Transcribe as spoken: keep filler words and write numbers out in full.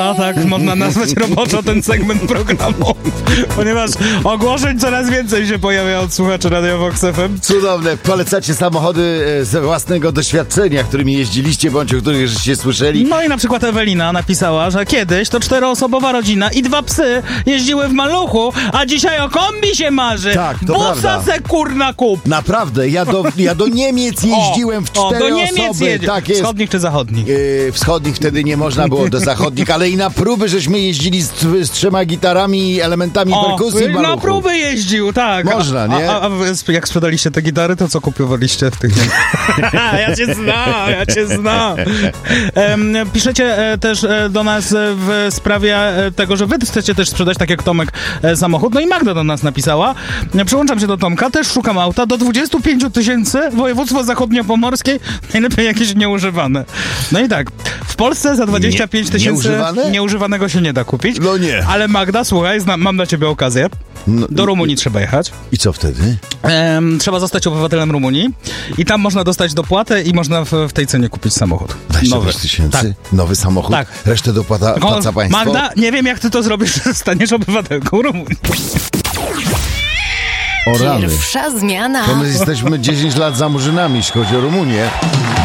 A tak można nazwać roboczo ten segment programu, ponieważ ogłoszeń coraz więcej się pojawia od słuchaczy Radia Vox F M. Cudowne. Polecacie samochody ze własnego doświadczenia, którymi jeździliście, bądź o których żeście słyszeli. No i na przykład Ewelina napisała, że kiedyś to czteroosobowa rodzina i dwa psy jeździły w maluchu, a dzisiaj o kombi się marzy. Tak, to Busa prawda. se kurna kup. Naprawdę, ja do, ja do Niemiec jeździłem w o, cztery o, do Niemiec osoby. jedzie. Tak jest. Wschodnich czy zachodnich? Yy, wschodnich wtedy nie można było, do zachodnich, ale i na próby żeśmy jeździli z, z trzema gitarami i elementami O, perkusji w na maluchu. próby jeździł, tak. Można, nie? A, a, a wy, jak sprzedaliście te gitary, to co kupiowaliście w tych Niemczech? Ja cię znam, ja cię znam. Um, piszecie e, też e, do nas e, w sprawie e, tego, że wy chcecie też sprzedać, tak jak Tomek, e, samochód. No i Magda do nas napisała. E, Przyłączam się do Tomka, też szukam auta. Do dwudziestu pięciu tysięcy, województwo zachodniopomorskie, najlepiej jakieś nieużywane. No i tak, w Polsce za dwadzieścia pięć tysięcy nieużywane? nieużywanego się nie da kupić. No nie. Ale Magda, słuchaj, zna, mam dla ciebie okazję. No, Do Rumunii trzeba jechać. I co wtedy? Ehm, trzeba zostać obywatelem Rumunii i tam można dostać dopłatę i można w, w tej cenie kupić samochód. dwadzieścia pięć tysięcy? Tak. Nowy samochód? Tak. Resztę dopłata Tylko, płaca państwo? Magda, nie wiem jak ty to zrobisz, że staniesz obywatelką Rumunii. O rany. Pierwsza zmiana. To my jesteśmy dziesięć lat za murzynami, jeśli chodzi o Rumunię.